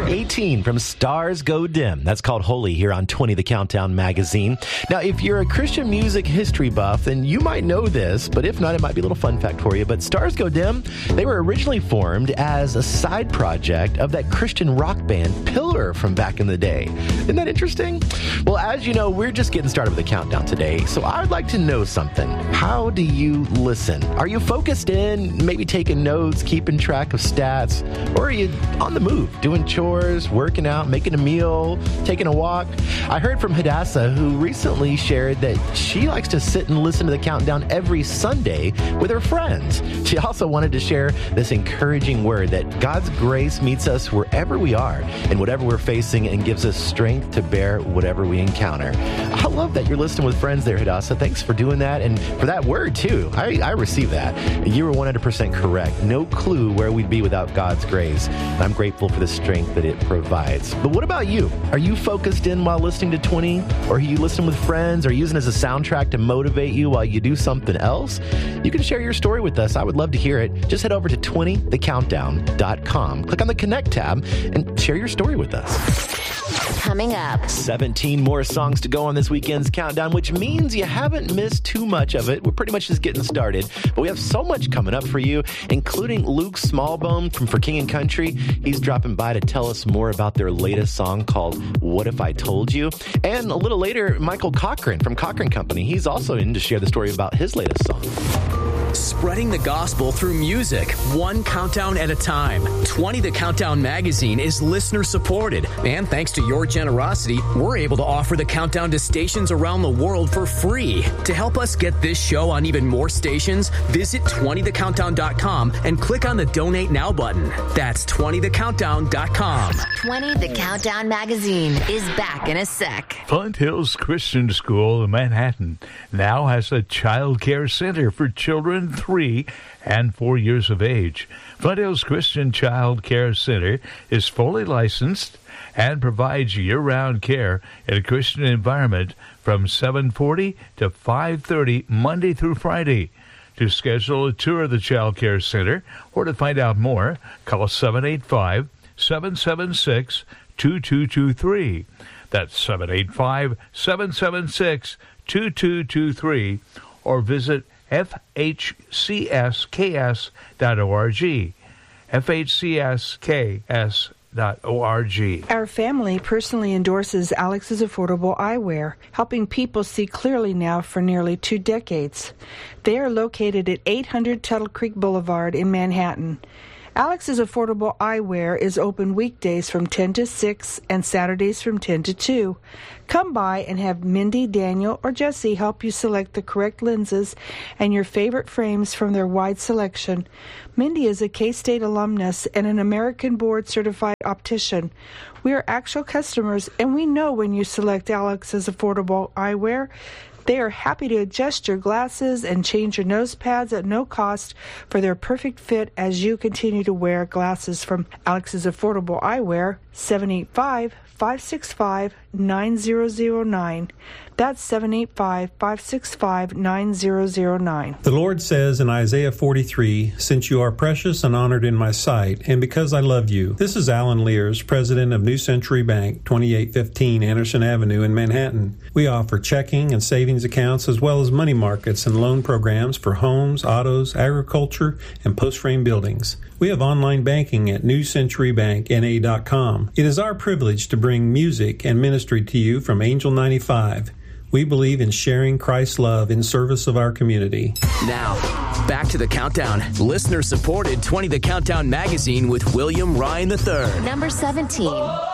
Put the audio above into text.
18 from Stars Go Dim. That's called Holy here on 20 The Countdown magazine. Now, if you're a Christian music history buff, then you might know this, but if not, it might be a little fun fact for you. But Stars Go Dim, they were originally formed as a side project of that Christian rock band Pillar from back in the day. Isn't that interesting? Well, as you know, we're just getting started with the countdown today, so I would like to know something. How do you listen? Are you focused in, maybe taking notes, keeping track of stats, or are you on the move, doing chores, working out, making a meal, taking a walk? I heard from Hadassah, who recently shared that she likes to sit and listen to the countdown every Sunday with her friends. She also wanted to share this encouraging word that God's grace meets us wherever we are and whatever we're facing and gives us strength to bear whatever we encounter. I love that you're listening with friends there, Hadassah. Thanks for doing that and for that word, too. I received that. You were 100% correct. No clue where we'd be without God's grace. And I'm grateful for the strength that it provides. But what about you? Are you focused in while listening to 20? Or are you listening with friends or using it as a soundtrack to motivate you while you do something else? You can share your story with us. I would love to hear it. Just head over to 20thecountdown.com. Click on the Connect tab and share your story with us. Coming up, 17 more songs to go on this weekend's countdown, which means you haven't missed too much of it. We're pretty much just getting started, but we have so much coming up for you, including Luke Smallbone from For King and Country. He's dropping by to tell us more about their latest song called What If I Told You? And a little later, Michael Cochran from Cochran Company. He's also in to share the story about his latest song. Spreading the gospel through music, one countdown at a time. 20 The Countdown magazine is listener supported, and thanks to your generosity, we're able to offer the countdown to stations around the world for free. To help us get this show on even more stations, visit 20thecountdown.com and click on the Donate Now button. That's 20thecountdown.com. 20 The Countdown magazine is back in a sec. Flint Hills Christian School in Manhattan now has a child care center for children 3 and 4 years of age. Flint Hills Christian Child Care Center is fully licensed and provides year-round care in a Christian environment from 7:40 to 5:30 Monday through Friday. To schedule a tour of the Child Care Center or to find out more, call 785-776-2223. That's 785-776-2223, or visit FHCSKS.org. FHCSKS.org. Our family personally endorses Alex's Affordable Eyewear, helping people see clearly now for nearly 2 decades. They are located at 800 Tuttle Creek Boulevard in Manhattan. Alex's Affordable Eyewear is open weekdays from 10 to 6 and Saturdays from 10 to 2. Come by and have Mindy, Daniel, or Jesse help you select the correct lenses and your favorite frames from their wide selection. Mindy is a K-State alumnus and an American board-certified optician. We are actual customers, and we know when you select Alex's Affordable Eyewear. They are happy to adjust your glasses and change your nose pads at no cost for their perfect fit as you continue to wear glasses from Alex's Affordable Eyewear, 785-565-9009. That's 785-565-9009. The Lord says in Isaiah 43, "Since you are precious and honored in my sight, and because I love you." This is Alan Lears, president of New Century Bank, 2815 Anderson Avenue in Manhattan. We offer checking and savings accounts as well as money markets and loan programs for homes, autos, agriculture, and post-frame buildings. We have online banking at newcenturybankna.com. It is our privilege to bring music and ministry to you from Angel 95. We believe in sharing Christ's love in service of our community. Now, back to the countdown. Listener-supported 20 The Countdown magazine with William Ryan III. Number 17.